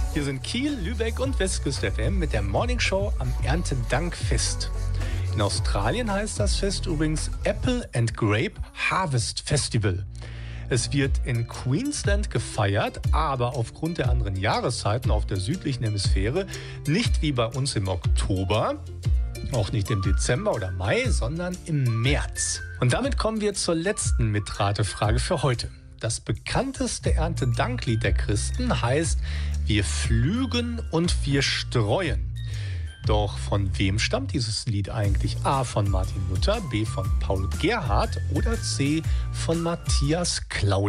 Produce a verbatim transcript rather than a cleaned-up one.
Hier sind Kiel, Lübeck und Westküste F M mit der Morningshow am Erntedankfest. In Australien heißt das Fest übrigens Apple and Grape Harvest Festival. Es wird in Queensland gefeiert, aber aufgrund der anderen Jahreszeiten auf der südlichen Hemisphäre nicht wie bei uns im Oktober, auch nicht im Dezember oder Mai, sondern im März. Und damit kommen wir zur letzten Mitratefrage für heute. Das bekannteste Erntedanklied der Christen heißt Wir pflügen und wir streuen. Doch von wem stammt dieses Lied eigentlich? A. von Martin Luther, B. von Paul Gerhardt oder C. von Matthias Claudius?